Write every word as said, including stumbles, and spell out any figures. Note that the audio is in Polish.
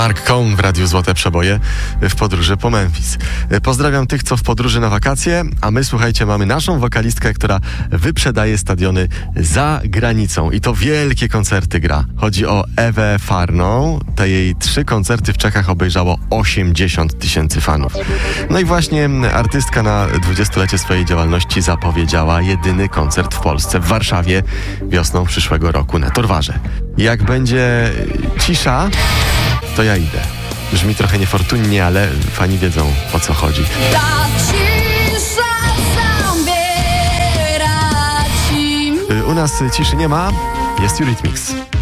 Mark Cohn w Radiu Złote Przeboje w podróży po Memphis. Pozdrawiam tych, co w podróży na wakacje, a my, słuchajcie, mamy naszą wokalistkę, która wyprzedaje stadiony za granicą i to wielkie koncerty gra. Chodzi o Ewę Farną. Te jej trzy koncerty w Czechach obejrzało osiemdziesiąt tysięcy fanów. No i właśnie artystka na dwudziestolecie swojej działalności zapowiedziała jedyny koncert w Polsce, w Warszawie, wiosną przyszłego roku na Torwarze. Jak będzie cisza, to ja idę. Brzmi trochę niefortunnie, ale fani wiedzą, o co chodzi. Ta cisza zabiera ci. U nas ciszy nie ma, jest Eurythmics.